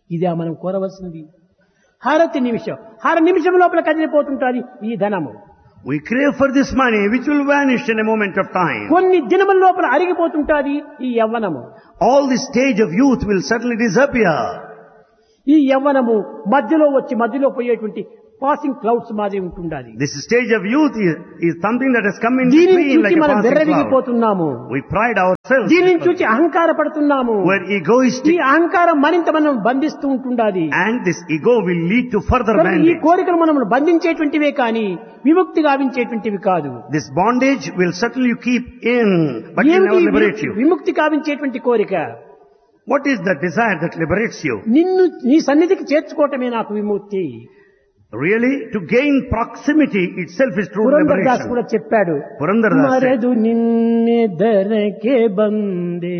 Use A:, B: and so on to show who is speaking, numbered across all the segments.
A: ఇదే మనం కోరవలసినది. హర నిమిషం లోపల కదిలిపోతుంటాది ఈ ధనము.
B: We crave for this money which will vanish in a moment of time.
A: కొన్ని దినముల లోపల అరిగిపోతుంటాది ఈ యవ్వనము.
B: All the stage of youth will suddenly disappear.
A: ఈ యవ్వనము మధ్యలో వచ్చి మధ్యలో పోయేటువంటి పాసింగ్ క్లౌడ్స్ మాదిరి ఉంటుండాలి.
B: This stage of youth is something that has come in
A: దీనిని
B: between like
A: చూసి
B: a
A: మనం
B: passing cloud.
A: వెర్రవిగిపోతున్నాము.
B: We pride ourselves.
A: దీనిని చూసి అహంకార పడుతున్నాము.
B: We're
A: ఈ
B: egoistic,
A: అహంకారం మరింత మనం బంధిస్తూ ఉంటుండాలి.
B: and this ego will lead to further
A: ఈ
B: bondage.
A: కోరికలు మనం బంధించేటువంటివే కానీ విముక్తి గావించేటువంటివి కాదు.
B: This bondage will certainly keep in, but will never liberate you.
A: విముక్తి గావించేటువంటి కోరిక
B: What is the desire that liberates you?
A: నిన్ను నీ సన్నిధికి చేర్చుకోవటమే నాకు విముక్తి.
B: Really, to gain proximity itself is true
A: Purandar Das కూడా
B: liberation.
A: చెప్పాడు,
B: Purandar Das said,
A: మరదు నిన్నే ధరకే బందే,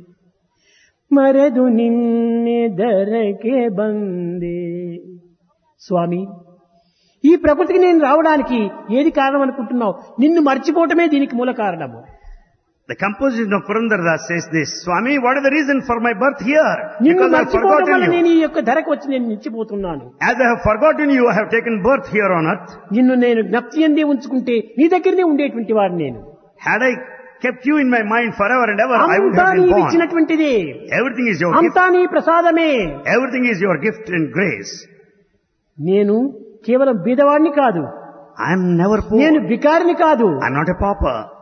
A: మరదు నిన్నే ధరకే బందే. స్వామి, ఈ ప్రకృతికి నేను రావడానికి ఏది కారణం అనుకుంటున్నావు? నిన్ను మర్చిపోవటమే దీనికి మూల కారణము.
B: the composition of Purandar Das says this, Swami, what is the reason for my birth here?
A: నిన్ను
B: Because I have
A: మర్చిపోవడం వల్ల
B: forgotten
A: నేను
B: you.
A: ఈ యొక్క ధరకు వచ్చి నేను నిలిచిపోతున్నాను.
B: As I have forgotten you, I have taken birth here on earth.
A: నిన్ను నేను జ్ఞప్తి ఎందే ఉంచుకుంటే నీ దగ్గరనే ఉండేటువంటి వాడు నేను.
B: Had I kept you in my mind forever and ever, I would
A: అంతా
B: have been
A: నీవు
B: born.
A: ఇచ్చినటువంటిదే,
B: Everything is your gift.
A: అంతా నీ ప్రసాదమే.
B: Everything is your gift and grace.
A: నేను కేవలం బీదవాడిని కాదు,
B: I am never
A: నేను
B: poor.
A: బికారిని కాదు,
B: I am not a pauper.